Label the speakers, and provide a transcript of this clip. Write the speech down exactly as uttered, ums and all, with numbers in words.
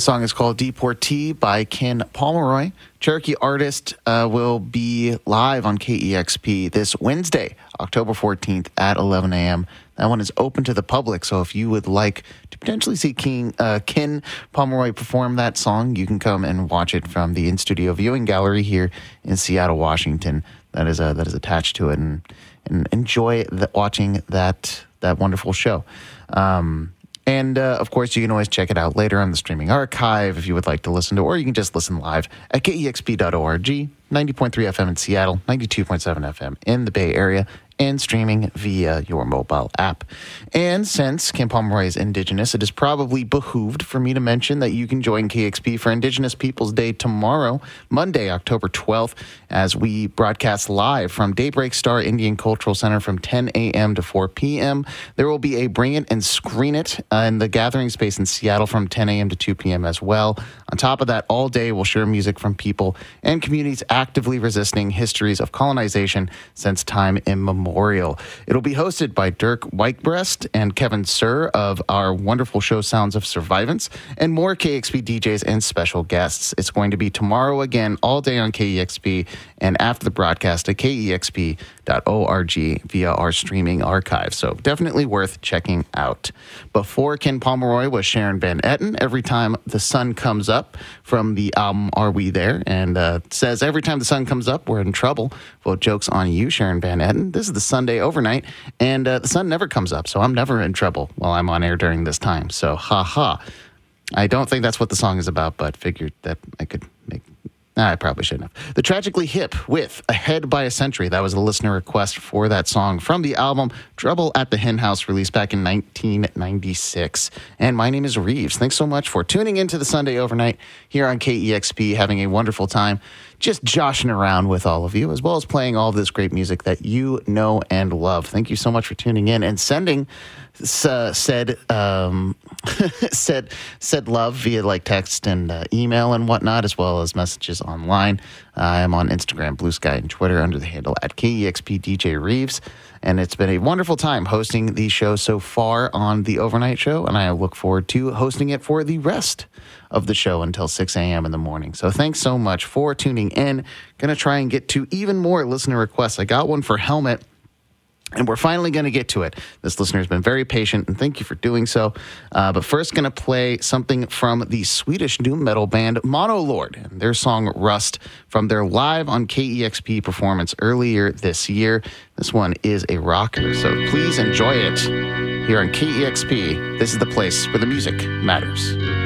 Speaker 1: song is called Deportee by Ken Pomeroy. Cherokee Artist uh, will be live on K E X P this Wednesday, October fourteenth at eleven a.m. That one is open to the public, so if you would like to potentially see King, uh, Ken Pomeroy perform that song, you can come and watch it from the in-studio viewing gallery here in Seattle, Washington. That is uh, that is attached to it, and, and enjoy the, watching that that wonderful show. Um, And, uh, of course, you can always check it out later on the streaming archive if you would like to listen to, or you can just listen live at K E X P dot org, ninety point three F M in Seattle, ninety-two point seven F M in the Bay Area, and streaming via your mobile app. And since Ken Pomeroy is Indigenous, it is probably behooved for me to mention that you can join K X P for Indigenous Peoples Day tomorrow, Monday, October twelfth, as we broadcast live from Daybreak Star Indian Cultural Center from ten a.m. to four p.m. There will be a Bring It and Screen It uh, in the gathering space in Seattle from ten a.m. to two p.m. as well. On top of that, all day we'll share music from people and communities actively resisting histories of colonization since time immemorial. It'll be hosted by Dirk Weichbrecht and Kevin Sir of our wonderful show Sounds of Survivance, and more K X P D Js and special guests. It's going to be tomorrow again, all day on K E X P, and after the broadcast at K E X P dot org via our streaming archive. So definitely worth checking out. Before Ken Pomeroy was Sharon Van Etten, Every Time the Sun Comes Up, from the album Are We There? And uh, says, every time the sun comes up, we're in trouble. Well, joke's on you, Sharon Van Etten. This is the Sunday overnight, and uh, the sun never comes up, so I'm never in trouble while I'm on air during this time. So, ha ha. I don't think that's what the song is about, but figured that I could make... Nah, I probably shouldn't have. The Tragically Hip with Ahead by a Century. That was a listener request for that song from the album Trouble at the Hen House, released back in nineteen ninety-six. And my name is Reeves. Thanks so much for tuning into the Sunday Overnight here on K E X P, having a wonderful time just joshing around with all of you, as well as playing all of this great music that you know and love. Thank you so much for tuning in and sending uh, said um, said said love via like text and uh, email and whatnot, as well as messages online. Uh, I am on Instagram, Blue Sky, and Twitter under the handle at K E X P D J Reeves. And it's been a wonderful time hosting the show so far on the Overnight Show, and I look forward to hosting it for the rest of the show until six a.m. in the morning. So thanks so much for tuning in. Going to try and get to even more listener requests. I got one for Helmet, and we're finally going to get to it. This listener has been very patient, and thank you for doing so. Uh, but first, going to play something from the Swedish doom metal band Monolord, and their song Rust from their live on K E X P performance earlier this year. This one is a rocker, so please enjoy it here on K E X P. This is the place where the music matters.